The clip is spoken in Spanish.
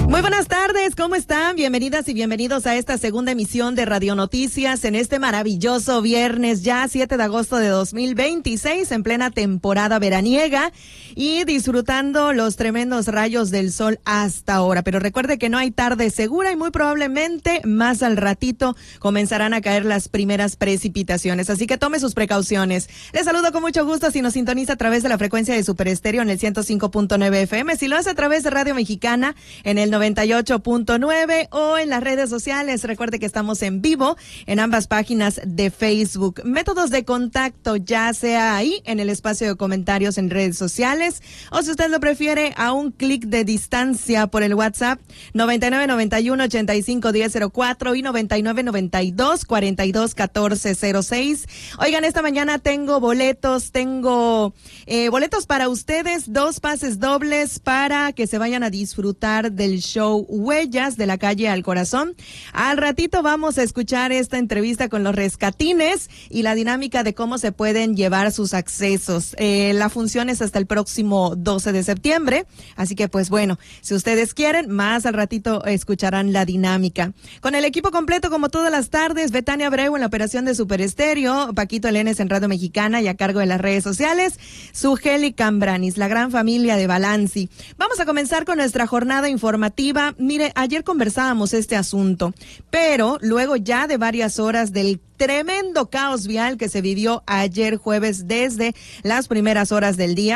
Muy buenas tardes, ¿cómo están? Bienvenidas y bienvenidos a esta segunda emisión de Radio Noticias en este maravilloso viernes, ya 7 de agosto de 2026, en plena temporada veraniega y disfrutando los tremendos rayos del sol hasta ahora. Pero recuerde que no hay tarde segura y muy probablemente más al ratito comenzarán a caer las primeras precipitaciones, así que tome sus precauciones. Les saludo con mucho gusto si nos sintoniza a través de la frecuencia de Super Estéreo en el 105.9 FM, si lo hace a través de Radio Mexicana en el 98.9 o en las redes sociales. Recuerde que estamos en vivo en ambas páginas de Facebook. Métodos de contacto, ya sea ahí en el espacio de comentarios en redes sociales o si usted lo prefiere a un clic de distancia por el WhatsApp 9991-851004 y 9992-421406. Oigan, esta mañana tengo boletos para ustedes, 2 pases dobles para que se vayan a disfrutar del show Huellas de la Calle al Corazón. Al ratito vamos a escuchar esta entrevista con los rescatines y la dinámica de cómo se pueden llevar sus accesos. La función es hasta el próximo 12 de septiembre, así que pues bueno, si ustedes quieren, más al ratito escucharán la dinámica. Con el equipo completo como todas las tardes, Betania Abreu en la operación de Super Estéreo, Paquito Elenes en Radio Mexicana y a cargo de las redes sociales, Sugeli Cambranis, la gran familia de Balanci. Vamos a comenzar con nuestra jornada informativa. Mire, ayer conversábamos este asunto, pero luego ya de varias horas del tremendo caos vial que se vivió ayer jueves desde las primeras horas del día,